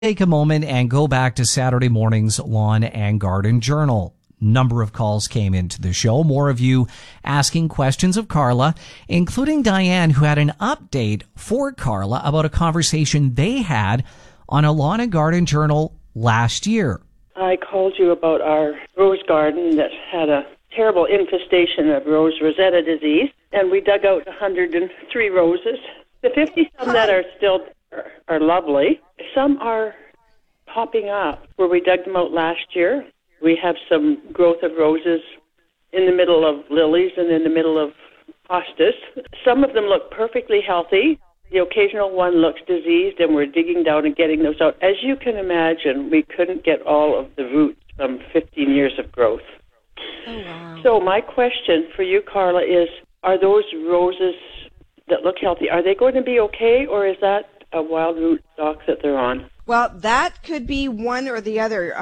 Take a moment and go back to Saturday morning's Lawn and Garden Journal. Number of calls came into the show, more of you asking questions of Carla, including Diane, who had an update for Carla about a conversation they had on a Lawn and Garden Journal last year. I called you about our rose garden that had a terrible infestation of rose rosetta disease, and we dug out 103 roses. The 50-some that are still are lovely. Some are popping up where we dug them out last year. We have some growth of roses in the middle of lilies and in the middle of hostas. Some of them look perfectly healthy. The occasional one looks diseased, and we're digging down and getting those out. As you can imagine, we couldn't get all of the roots from 15 years of growth. Oh, wow. So my question for you, Carla, is, are those roses that look healthy, are they going to be okay, or is that a wild root stock that they're on? Well, that could be one or the other.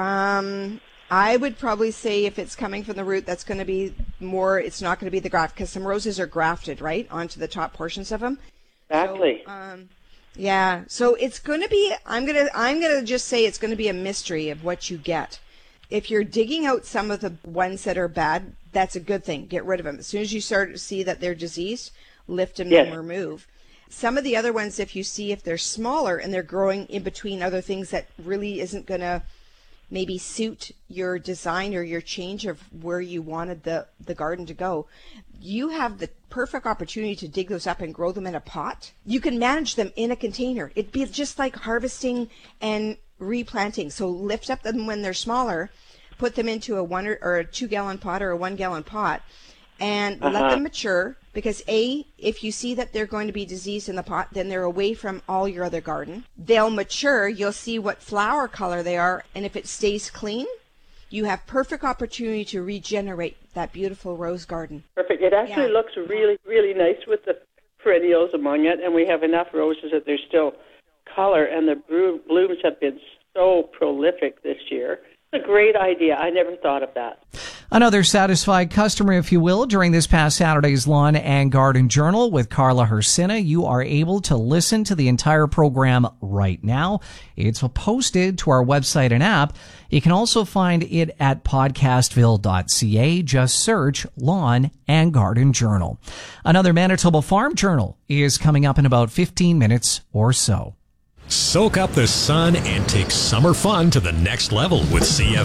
I would probably say if it's coming from the root, that's going to be more, it's not going to be the graft, because some roses are grafted, right, onto the top portions of them. Exactly. So, yeah, so it's going to be, I'm going to just say it's going to be a mystery of what you get. If you're digging out some of the ones that are bad, that's a good thing. Get rid of them. As soon as you start to see that they're diseased, lift them and remove. Some of the other ones, if you see if they're smaller and they're growing in between other things that really isn't going to maybe suit your design or your change of where you wanted the garden to go, you have the perfect opportunity to dig those up and grow them in a pot. You can manage them in a container. It'd be just like harvesting and replanting. So lift up them when they're smaller, put them into a 1 or a 2 gallon pot or a 1 gallon pot, and let them mature. Because if you see that they're going to be diseased in the pot, then they're away from all your other garden. They'll mature. You'll see what flower color they are. And if it stays clean, you have perfect opportunity to regenerate that beautiful rose garden. Perfect. It actually looks really, really nice with the perennials among it. And we have enough roses that there's still color. And the blooms have been so prolific this year. It's a great idea. I never thought of that. Another satisfied customer, if you will, during this past Saturday's Lawn and Garden Journal with Carla Hersina. You are able to listen to the entire program right now. It's posted to our website and app. You can also find it at podcastville.ca. Just search Lawn and Garden Journal. Another Manitoba Farm Journal is coming up in about 15 minutes or so. Soak up the sun and take summer fun to the next level with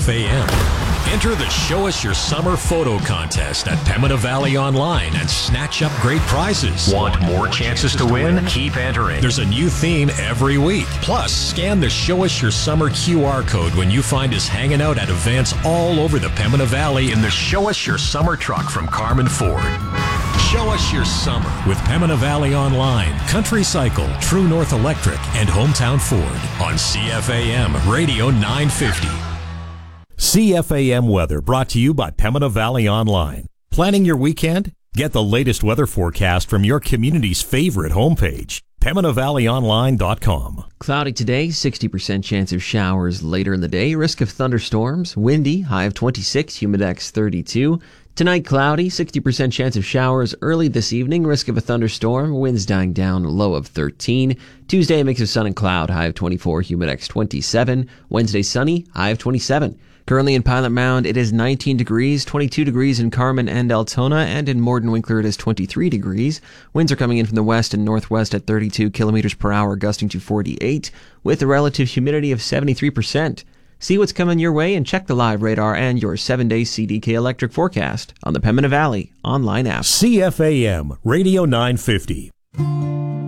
CFAM. Enter the Show Us Your Summer photo contest at Pembina Valley Online and snatch up great prizes. Want more chances to win? Keep entering. There's a new theme every week. Plus, scan the Show Us Your Summer QR code when you find us hanging out at events all over the Pembina Valley in the Show Us Your Summer truck from Carmen Ford. Show Us Your Summer with Pembina Valley Online, Country Cycle, True North Electric, and Hometown Ford on CFAM Radio 950. CFAM weather brought to you by Pembina Valley Online. Planning your weekend? Get the latest weather forecast from your community's favorite homepage, PembinaValleyOnline.com. Cloudy today, 60% chance of showers later in the day, risk of thunderstorms, windy, high of 26, humidex 32. Tonight, cloudy, 60% chance of showers early this evening, risk of a thunderstorm, winds dying down, low of 13. Tuesday, a mix of sun and cloud, high of 24, humidex 27. Wednesday, sunny, high of 27. Currently in Pilot Mound, it is 19 degrees, 22 degrees in Carman and Altona, and in Morden Winkler it is 23 degrees. Winds are coming in from the west and northwest at 32 kilometers per hour, gusting to 48, with a relative humidity of 73%. See what's coming your way and check the live radar and your 7-day CDK electric forecast on the Pembina Valley online app. CFAM Radio 950.